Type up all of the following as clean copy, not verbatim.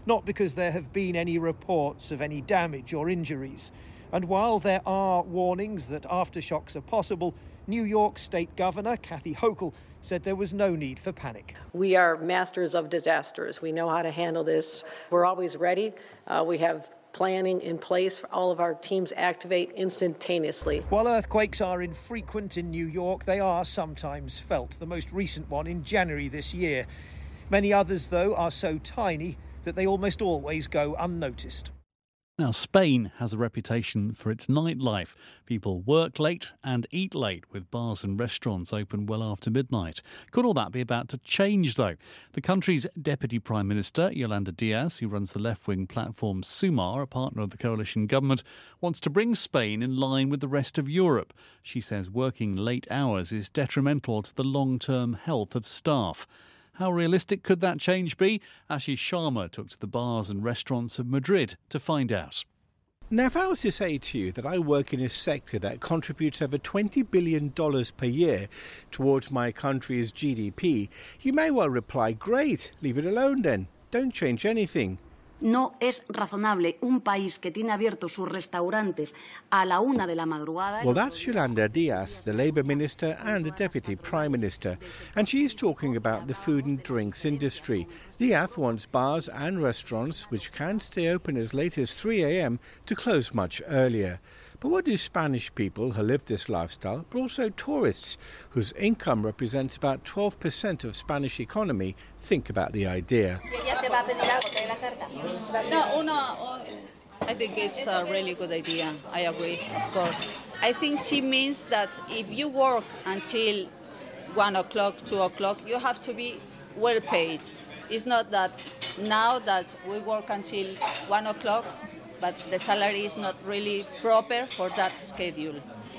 not because there have been any reports of any damage or injuries. And while there are warnings that aftershocks are possible, New York State Governor Kathy Hochul said there was no need for panic. We are masters of disasters. We know how to handle this. We're always ready. We have planning in place. All of our teams activate instantaneously. While earthquakes are infrequent in New York, they are sometimes felt, the most recent one in January this year. Many others, though, are so tiny that they almost always go unnoticed. Now, Spain has a reputation for its nightlife. People work late and eat late, with bars and restaurants open well after midnight. Could all that be about to change, though? The country's Deputy Prime Minister, Yolanda Díaz, who runs the left-wing platform Sumar, a partner of the coalition government, wants to bring Spain in line with the rest of Europe. She says working late hours is detrimental to the long-term health of staff. How realistic could that change be? Ashish Sharma took to the bars and restaurants of Madrid to find out. Now, if I was to say to you that I work in a sector that contributes over $20 billion per year towards my country's GDP, you may well reply, great, leave it alone then, don't change anything. No es razonable un país que tiene abiertos sus restaurantes a la 1 de la madrugada. Well, that's Yolanda Díaz, the Labour Minister and the Deputy Prime Minister, and she's talking about the food and drinks industry. Díaz wants bars and restaurants, which can stay open as late as 3 a.m, to close much earlier. But what do Spanish people who live this lifestyle, but also tourists, whose income represents about 12% of Spanish economy, think about the idea? I think it's a really good idea. I agree, of course. I think she means that if you work until 1 o'clock, 2 o'clock, you have to be well paid. It's not that now that we work until 1 o'clock, but the salary is not really proper for that schedule.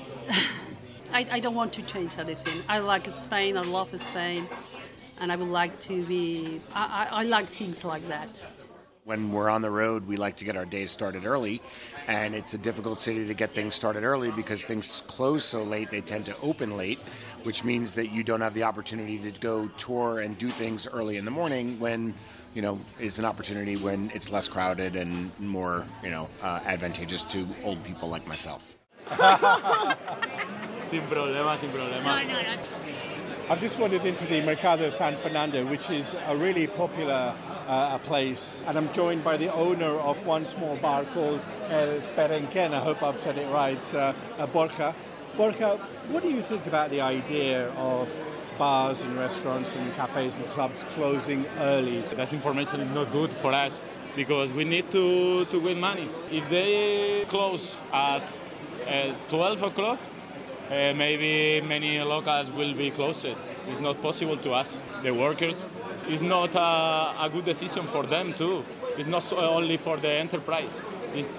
I don't want to change anything. I like Spain, I love Spain, and I would like to be... I like things like that. When we're on the road, we like to get our days started early, and it's a difficult city to get things started early because things close so late, they tend to open late, which means that you don't have the opportunity to go tour and do things early in the morning when, is an opportunity when it's less crowded and more, advantageous to old people like myself. Sin problema, sin problema. No. I've just wandered into the Mercado San Fernando, which is a really popular place, and I'm joined by the owner of one small bar called El Perenquen. I hope I've said it right, Borja. Borja, what do you think about the idea of bars and restaurants and cafes and clubs closing early? That information is not good for us because we need to win money. If they close at 12 o'clock, maybe many locals will be closed. It's not possible to us, the workers. It's not a good decision for them too. It's not only for the enterprise. It's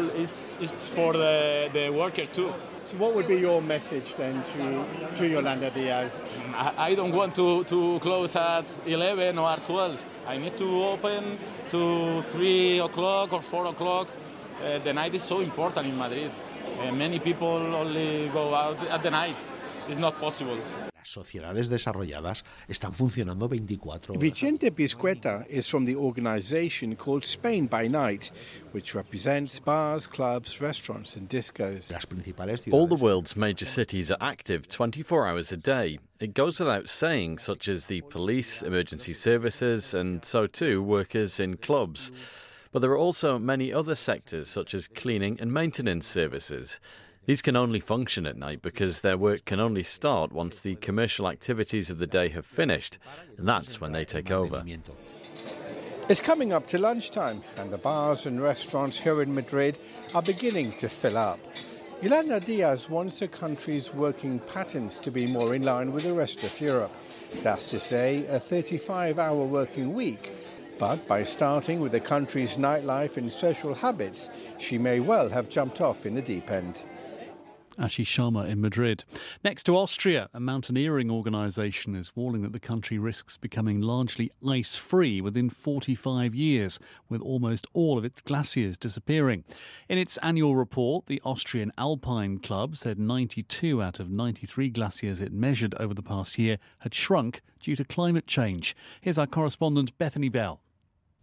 for the worker too. So what would be your message then to Yolanda Díaz? I don't want to close at 11 or 12. I need to open to 3 o'clock or 4 o'clock. The night is so important in Madrid. Many people only go out at the night. It's not possible. Sociedades desarrolladas están funcionando 24 horas. Vicente Pizqueta is from the organization called Spain by Night, which represents bars, clubs, restaurants and discos. All the world's major cities are active 24 hours a day. It goes without saying, such as the police, emergency services, and so too workers in clubs. But there are also many other sectors, such as cleaning and maintenance services. These can only function at night because their work can only start once the commercial activities of the day have finished, and that's when they take over. It's coming up to lunchtime, and the bars and restaurants here in Madrid are beginning to fill up. Yolanda Díaz wants her country's working patterns to be more in line with the rest of Europe. That's to say, a 35-hour working week. But by starting with the country's nightlife and social habits, she may well have jumped off in the deep end. Ashish Sharma in Madrid. Next to Austria, a mountaineering organisation is warning that the country risks becoming largely ice-free within 45 years, with almost all of its glaciers disappearing. In its annual report, the Austrian Alpine Club said 92 out of 93 glaciers it measured over the past year had shrunk due to climate change. Here's our correspondent Bethany Bell.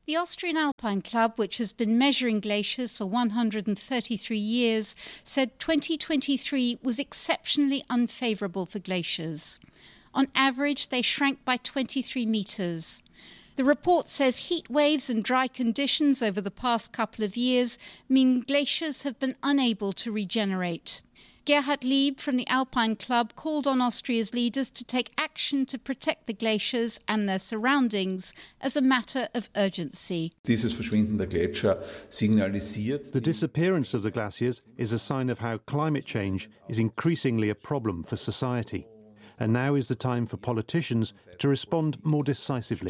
The Austrian Alpine Club, which has been measuring glaciers for 133 years, said 2023 was exceptionally unfavourable for glaciers. On average, they shrank by 23 metres. The report says heat waves and dry conditions over the past couple of years mean glaciers have been unable to regenerate. Gerhard Lieb from the Alpine Club called on Austria's leaders to take action to protect the glaciers and their surroundings as a matter of urgency. The disappearance of the glaciers is a sign of how climate change is increasingly a problem for society. And now is the time for politicians to respond more decisively.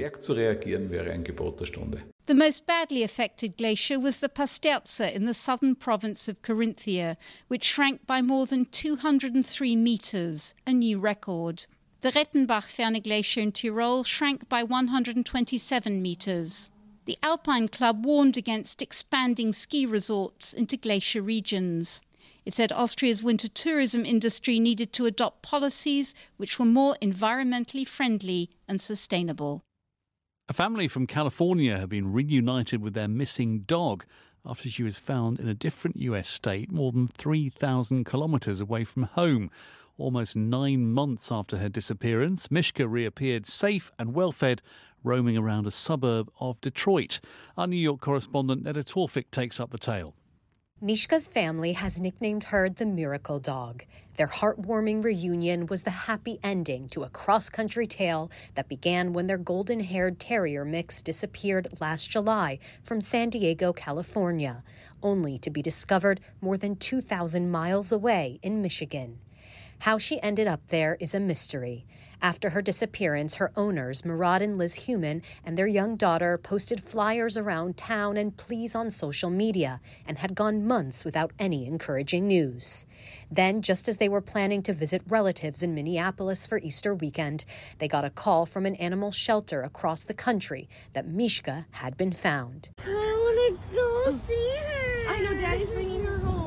The most badly affected glacier was the Pasterze in the southern province of Carinthia, which shrank by more than 203 metres, a new record. The Rettenbach-Ferne glacier in Tyrol shrank by 127 metres. The Alpine Club warned against expanding ski resorts into glacier regions. It said Austria's winter tourism industry needed to adopt policies which were more environmentally friendly and sustainable. A family from California have been reunited with their missing dog after she was found in a different US state more than 3,000 kilometres away from home. Almost 9 months after her disappearance, Mishka reappeared safe and well-fed, roaming around a suburb of Detroit. Our New York correspondent Neda Tawfik takes up the tale. Mishka's family has nicknamed her the Miracle Dog. Their heartwarming reunion was the happy ending to a cross-country tale that began when their golden-haired terrier mix disappeared last July from San Diego, California, only to be discovered more than 2,000 miles away in Michigan. How she ended up there is a mystery. After her disappearance, her owners, Murad and Liz Human, and their young daughter posted flyers around town and pleas on social media and had gone months without any encouraging news. Then, just as they were planning to visit relatives in Minneapolis for Easter weekend, they got a call from an animal shelter across the country that Mishka had been found. I want to go see her. I know Daddy's bringing her home.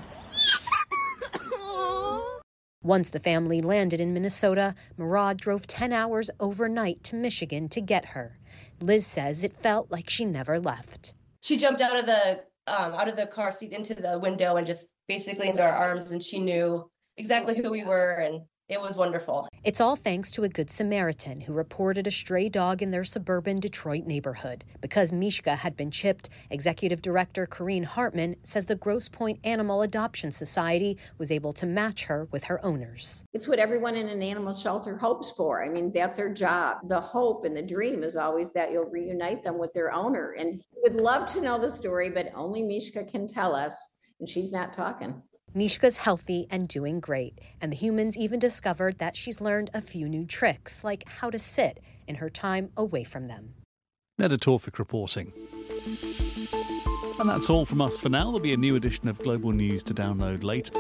Once the family landed in Minnesota, Murad drove 10 hours overnight to Michigan to get her. Liz says it felt like she never left. She jumped out of the car seat into the window and just basically into our arms, and she knew exactly who we were, and it was wonderful. It's all thanks to a Good Samaritan who reported a stray dog in their suburban Detroit neighborhood. Because Mishka had been chipped, Executive Director Corrine Hartman says the Grosse Pointe Animal Adoption Society was able to match her with her owners. It's what everyone in an animal shelter hopes for. I mean, that's their job. The hope and the dream is always that you'll reunite them with their owner. And we would love to know the story, but only Mishka can tell us, and she's not talking. Mishka's healthy and doing great, and the humans even discovered that she's learned a few new tricks, like how to sit in her time away from them. Neda Tawfik reporting. And that's all from us for now. There'll be a new edition of Global News to download later.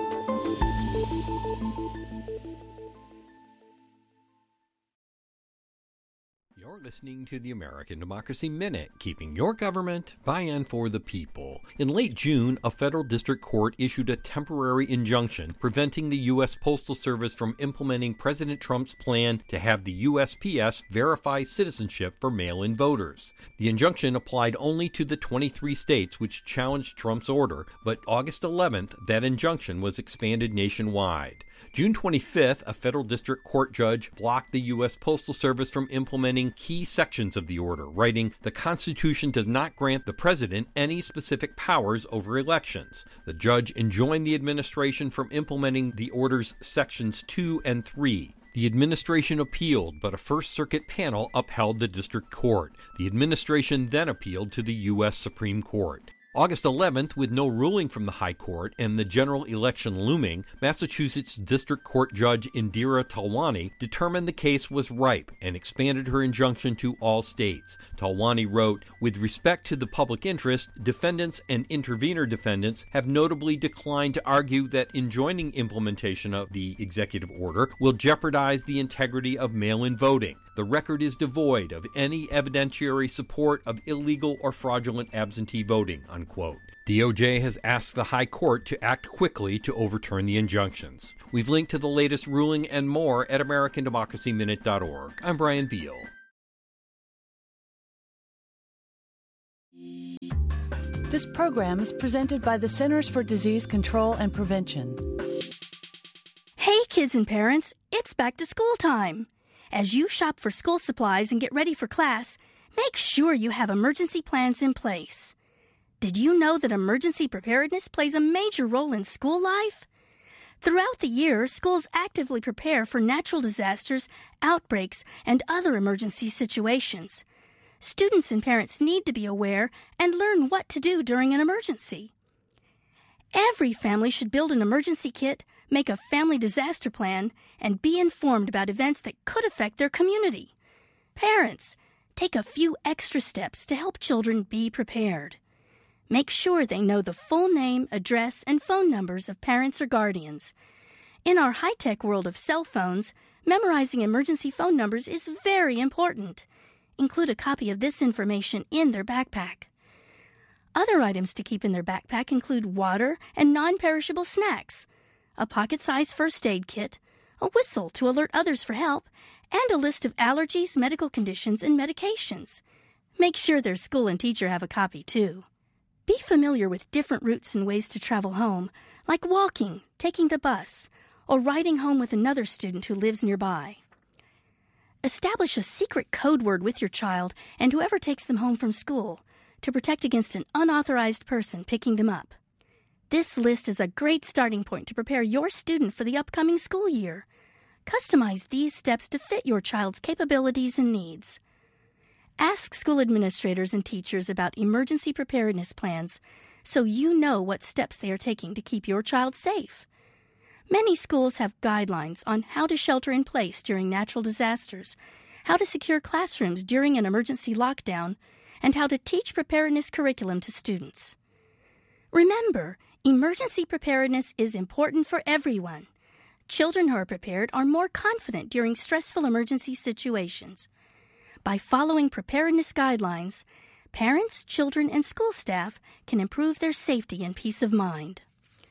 Listening to the American Democracy Minute, keeping your government by and for the people. In late June, a federal district court issued a temporary injunction preventing the U.S. Postal Service from implementing President Trump's plan to have the USPS verify citizenship for mail-in voters. The injunction applied only to the 23 states which challenged Trump's order, but August 11th, that injunction was expanded nationwide. June 25th, a federal district court judge blocked the U.S. Postal Service from implementing key sections of the order, writing, "The Constitution does not grant the president any specific powers over elections." The judge enjoined the administration from implementing the order's sections 2 and 3. The administration appealed, but a First Circuit panel upheld the district court. The administration then appealed to the U.S. Supreme Court. August 11th, with no ruling from the High Court and the general election looming, Massachusetts District Court Judge Indira Talwani determined the case was ripe and expanded her injunction to all states. Talwani wrote, "With respect to the public interest, defendants and intervener defendants have notably declined to argue that enjoining implementation of the executive order will jeopardize the integrity of mail-in voting. The record is devoid of any evidentiary support of illegal or fraudulent absentee voting," unquote. DOJ has asked the High Court to act quickly to overturn the injunctions. We've linked to the latest ruling and more at AmericanDemocracyMinute.org. I'm Brian Beal. This program is presented by the Centers for Disease Control and Prevention. Hey, kids and parents, it's back to school time. As you shop for school supplies and get ready for class, make sure you have emergency plans in place. Did you know that emergency preparedness plays a major role in school life? Throughout the year, schools actively prepare for natural disasters, outbreaks, and other emergency situations. Students and parents need to be aware and learn what to do during an emergency. Every family should build an emergency kit, make a family disaster plan, and be informed about events that could affect their community. Parents, take a few extra steps to help children be prepared. Make sure they know the full name, address, and phone numbers of parents or guardians. In our high-tech world of cell phones, memorizing emergency phone numbers is very important. Include a copy of this information in their backpack. Other items to keep in their backpack include water and non-perishable snacks, a pocket-sized first aid kit, a whistle to alert others for help, and a list of allergies, medical conditions, and medications. Make sure their school and teacher have a copy, too. Be familiar with different routes and ways to travel home, like walking, taking the bus, or riding home with another student who lives nearby. Establish a secret code word with your child and whoever takes them home from school to protect against an unauthorized person picking them up. This list is a great starting point to prepare your student for the upcoming school year. Customize these steps to fit your child's capabilities and needs. Ask school administrators and teachers about emergency preparedness plans so you know what steps they are taking to keep your child safe. Many schools have guidelines on how to shelter in place during natural disasters, how to secure classrooms during an emergency lockdown, and how to teach preparedness curriculum to students. Remember, emergency preparedness is important for everyone. Children who are prepared are more confident during stressful emergency situations. By following preparedness guidelines, parents, children, and school staff can improve their safety and peace of mind.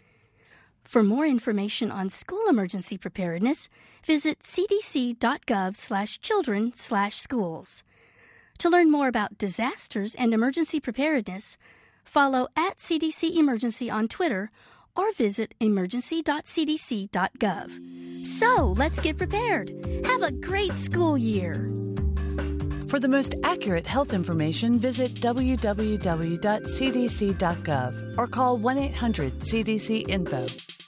For more information on school emergency preparedness, visit cdc.gov/children/schools. To learn more about disasters and emergency preparedness, follow @CDC Emergency on Twitter or visit emergency.cdc.gov. So, let's get prepared. Have a great school year. For the most accurate health information, visit www.cdc.gov or call 1-800-CDC-INFO.